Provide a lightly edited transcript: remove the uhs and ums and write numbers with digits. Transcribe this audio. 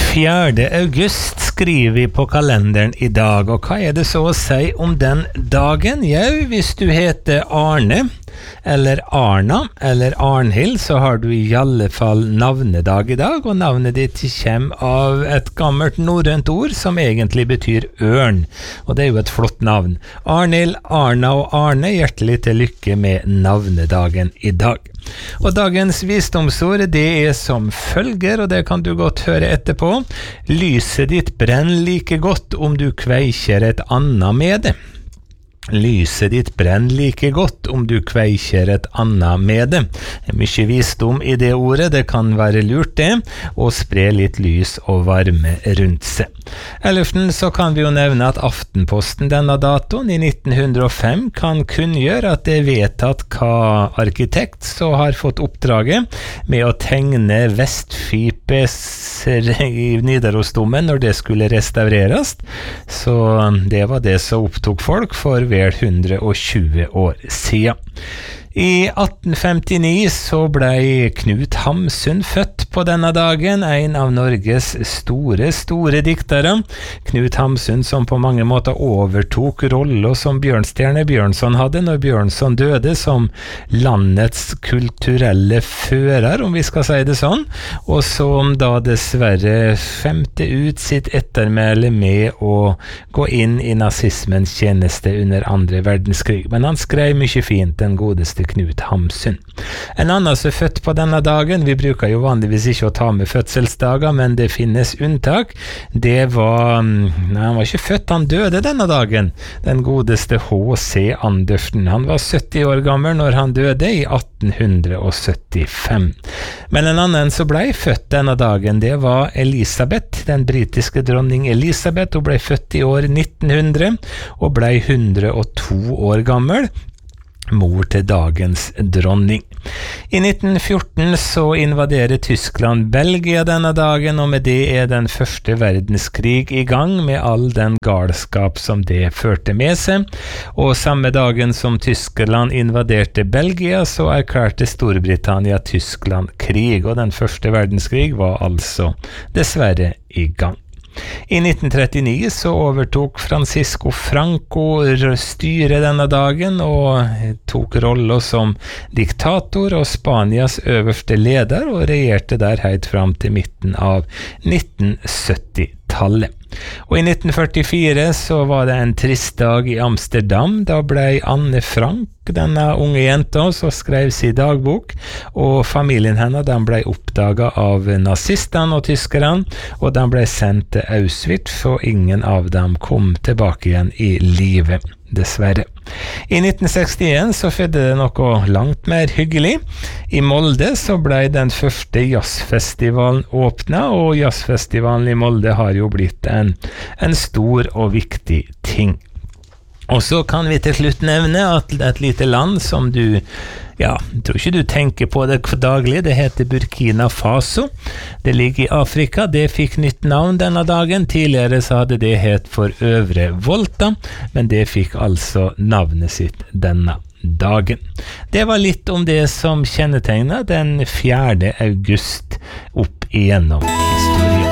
4. august skriver vi på kalenderen i dag, og hva det så å si om den dagen? Jo, hvis du heter Arne, eller Arna, eller Arnhild, så har du i alle fall navnedag i dag, og navnet ditt kommer av et gammelt norrønt ord som egentlig betyr ørn, og det jo et flott navn. Arnhild, Arna og Arne, hjertelig til lykke med navnedagen i dag. Og dagens visdomsord, det som følger, og det kan du godt høre etterpå. Lyset ditt brenner like godt om du kveikjer et annet med det. Lyset ditt brenner like godt om du kveikjer et annet med det. Det mye visdom i det ordet, det kan være lurt det, å spre litt lys og varme rundt seg. Ellers så kan vi jo nevne at Aftenposten denne datoen i 1905 kan kunngjøre at det vedtatt hva arkitekt så har fått oppdraget med å tegne Vestfipes i Nidarosdomen når det skulle restaureres. Så det var det som opptok folk for vel 120 år siden. I 1859 så ble Knut Hamsun født på denne dagen, en av Norges store diktere. Knut Hamsun som på mange måter overtok rollen som Bjørnstjerne Bjørnson hadde når Bjørnson døde som landets kulturelle fører, om vi skal si det sånn, og som da dessverre femte ut sitt ettermæle med å gå inn i nazismens tjeneste under andre verdenskrig. Men han skrev mye fint, den godeste Knut Hamsun. En annen som født på denne dagen, vi bruker jo vanligvis ikke å ta med fødselsdager, men det finnes unntak. Det var, han var ikke født, han døde denne dagen. Den godeste H.C. Andersen. Han var 70 år gammel når han døde i 1875. Men en annen som ble født denne dagen, det var Elisabeth, den britiske dronning Elisabeth. Hun ble født i år 1900 og ble 102 år gammel. Mor til dagens dronning. I 1914 så invaderer Tyskland Belgia denne dagen, og med det den første verdenskrig i gang, med all den galskap som det førte med seg. Og samme dagen som Tyskland invaderte Belgia, så erklærte Storbritannia Tyskland krig, og den første verdenskrig var altså dessverre i gang. I 1939 så overtok Francisco Franco styret denne dagen og tok rollen som diktator og Spanias øverste leder og regjerte der helt fram til midten av 1970-tallet. Og i 1944 så var det en trist dag i Amsterdam. Da ble Anne Frank, denne unge jenta, som skrev sin dagbok, og familien henne, den ble oppdaget av nazistene og tyskerne, og den ble sendt til Auschwitz, og ingen av dem kom tilbake igjen i livet, dessverre. I 1961 så fødde det noe langt mer hyggelig. I Molde så ble den første jazzfestivalen åpnet, og jazzfestivalen i Molde har jo blitt en stor og viktig ting. Og så kan vi til slutt nevne at et lite land som du, jeg tror ikke du tenker på det daglig, det heter Burkina Faso. Det ligger i Afrika, det fikk nytt navn denne dagen. Tidligere så hadde det hett for Øvre Volta, men det fikk altså navnet sitt denne dagen. Det var litt om det som kjennetegner den 4. august opp igjennom historien.